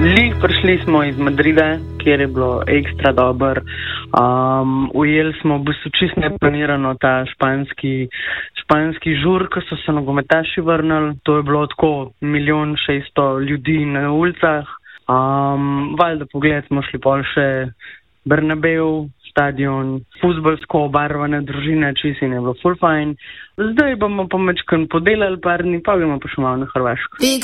Prišli smo iz Madrida, kjer je bilo ekstra dober. Ujeli smo v bistvu čisto neplanirano ta španski žur, ko so se nogometaši vrnili. To je bilo tako 1.600.000 ljudi na ulicah. Valjda pogled smo šli pol še Bernabeu, stadion, fuzbolsko obarvane družine, čisto in je bilo full fine. Zdaj bomo pa mečkaj podelali par dni, pa gremo pa še malo na Hrvaško. Big